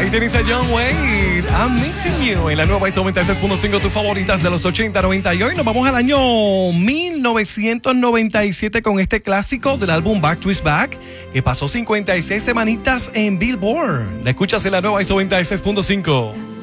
Ahí tenéis a John Wayne, I'm Missing You, en la nueva ISO 96.5, tus favoritas de los 80, 90 y hoy nos vamos al año 1997 con este clásico del álbum Back Twist Back, que pasó 56 semanitas en Billboard. La escuchas en la nueva ISO 96.5.